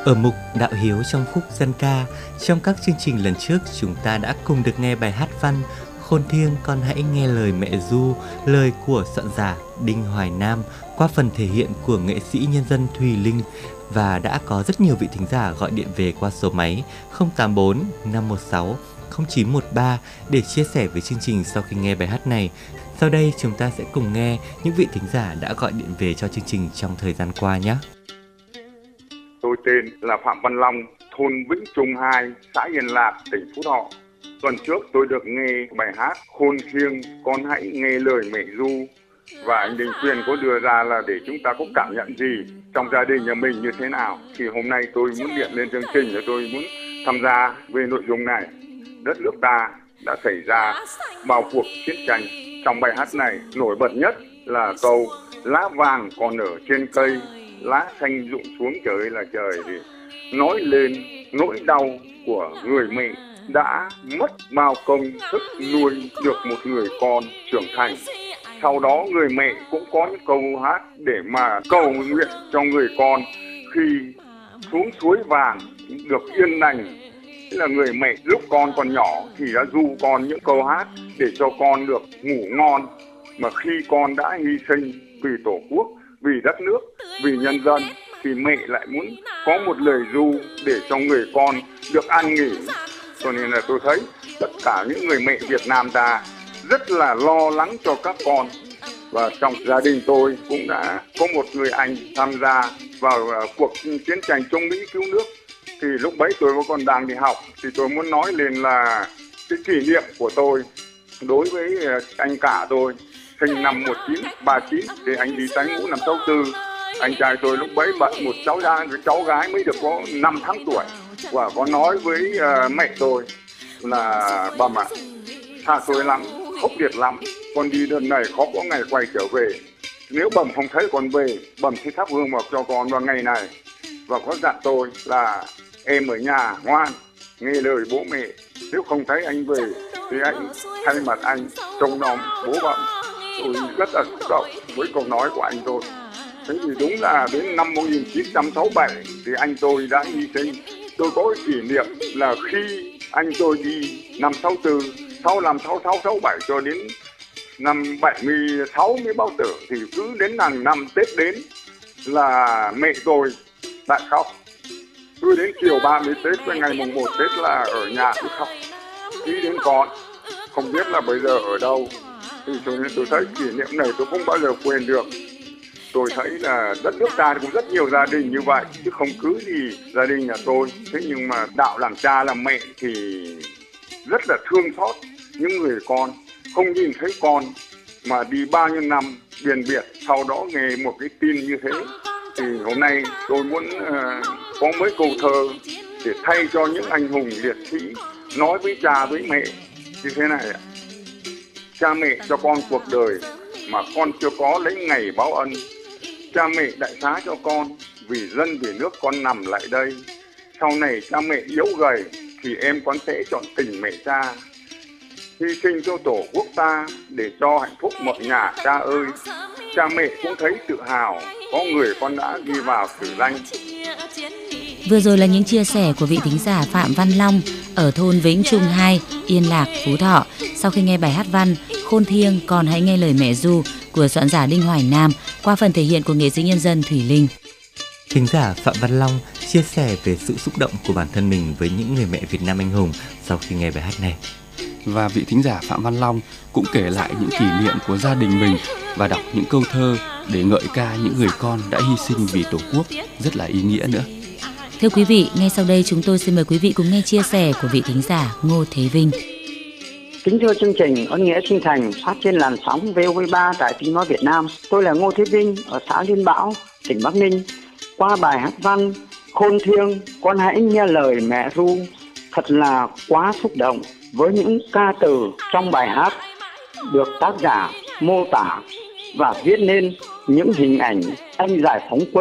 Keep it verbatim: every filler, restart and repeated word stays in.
Ở mục Đạo Hiếu trong khúc dân ca, trong các chương trình lần trước chúng ta đã cùng được nghe bài hát văn Khôn Thiêng Con Hãy Nghe Lời Mẹ Ru, lời của soạn giả Đinh Hoài Nam qua phần thể hiện của nghệ sĩ nhân dân Thùy Linh, và đã có rất nhiều vị thính giả gọi điện về qua số máy không tám bốn năm một sáu không chín một ba để chia sẻ với chương trình sau khi nghe bài hát này. Sau đây chúng ta sẽ cùng nghe những vị thính giả đã gọi điện về cho chương trình trong thời gian qua nhé. Tôi tên là Phạm Văn Long, thôn Vĩnh Trung hai, xã Yên Lạc, tỉnh Phú Thọ. Tuần trước tôi được nghe bài hát Khôn Thiêng Con Hãy Nghe Lời Mẹ Ru, và anh Đình Quyền có đưa ra là để chúng ta có cảm nhận gì trong gia đình nhà mình như thế nào. Thì hôm nay tôi muốn điện lên chương trình và tôi muốn tham gia về nội dung này. Đất nước ta đã xảy ra bao cuộc chiến tranh. Trong bài hát này nổi bật nhất là câu lá vàng còn ở trên cây, lá xanh rụng xuống trời là trời, thì nói lên nỗi đau của người mẹ đã mất bao công sức nuôi được một người con trưởng thành. Sau đó người mẹ cũng có những câu hát để mà cầu nguyện cho người con khi xuống suối vàng được yên lành. Tức là người mẹ lúc con còn nhỏ thì đã ru con những câu hát để cho con được ngủ ngon, mà khi con đã hy sinh vì Tổ quốc, vì đất nước, vì nhân dân thì mẹ lại muốn có một lời ru để cho người con được an nghỉ. Cho nên là tôi thấy tất cả những người mẹ Việt Nam ta rất là lo lắng cho các con. Và trong gia đình tôi cũng đã có một người anh tham gia vào cuộc chiến tranh chống Mỹ cứu nước. Thì lúc bấy tôi còn đang đi học, thì tôi muốn nói lên là cái kỷ niệm của tôi đối với anh cả tôi, sinh năm một nghìn chín trăm ba mươi chín, thì anh đi tái ngũ năm sáu tư. Anh trai tôi lúc bấy bận một cháu gái, cháu gái mới được có năm tháng tuổi, và có nói với uh, mẹ tôi là bà mẹ xa xôi lắm, khốc liệt lắm, con đi lần này khó có ngày quay trở về. Nếu bẩm không thấy con về, bẩm sẽ thắp hương vào cho con vào ngày này. Và có dặn tôi là em ở nhà ngoan, nghe lời bố mẹ, nếu không thấy anh về thì anh thay mặt anh trông nom bố bẩm. Tôi rất là xúc động với câu nói của anh tôi. Thế thì đúng là đến năm một nghìn chín trăm sáu mươi bảy thì anh tôi đã hy sinh. Tôi có kỷ niệm là khi anh tôi đi năm sáu tư, sau năm sáu sáu sáu bảy cho đến năm bảy mươi sáu mới báo tử, thì cứ đến hàng năm Tết đến là mẹ tôi lại khóc. Cứ đến chiều ba mươi Tết với ngày mùng một Tết là ở nhà cứ khóc, nghĩ đến con, không biết là bây giờ ở đâu. Thì cho nên tôi thấy kỷ niệm này tôi không bao giờ quên được. Tôi thấy là đất nước ta cũng rất nhiều gia đình như vậy, chứ không cứ gì gia đình nhà tôi. Thế nhưng mà đạo làm cha làm mẹ thì rất là thương xót những người con, không nhìn thấy con mà đi bao nhiêu năm biển biệt, sau đó nghe một cái tin như thế. Thì hôm nay tôi muốn uh, có mấy câu thơ để thay cho những anh hùng liệt sĩ, nói với cha với mẹ như thế này ạ. Cha mẹ cho con cuộc đời mà con chưa có lấy ngày báo ân. Cha mẹ đại xá cho con, vì dân vì nước con nằm lại đây. Sau này cha mẹ yếu gầy thì em con sẽ chọn tình mẹ cha, hy sinh cho Tổ quốc ta để cho hạnh phúc mọi nhà cha ơi. Cha mẹ cũng thấy tự hào có người con đã ghi vào sử danh. Vừa rồi là những chia sẻ của vị thính giả Phạm Văn Long ở thôn Vĩnh Trung hai, Yên Lạc, Phú Thọ sau khi nghe bài hát văn Khôn Thiêng Con Hãy Nghe Lời Mẹ Ru của soạn giả Đinh Hoài Nam qua phần thể hiện của nghệ sĩ nhân dân Thùy Linh. Thính giả Phạm Văn Long chia sẻ về sự xúc động của bản thân mình với những người mẹ Việt Nam anh hùng sau khi nghe bài hát này. Và vị thính giả Phạm Văn Long cũng kể lại những kỷ niệm của gia đình mình và đọc những câu thơ để ngợi ca những người con đã hy sinh vì Tổ quốc, rất là ý nghĩa nữa. Thưa quý vị, ngay sau đây chúng tôi xin mời quý vị cùng nghe chia sẻ của vị thính giả Ngô Thế Vinh. Kính thưa chương trình Ơn Nghĩa Sinh Thành phát trên làn sóng vê o vê ba tại Tiếng Nói Việt Nam. Tôi là Ngô Thế Vinh ở xã Liên Bảo, tỉnh Bắc Ninh. Qua bài hát văn Khôn Thiêng Con Hãy Nghe Lời Mẹ Ru, thật là quá xúc động với những ca từ trong bài hát được tác giả mô tả và viết nên những hình ảnh anh giải phóng quân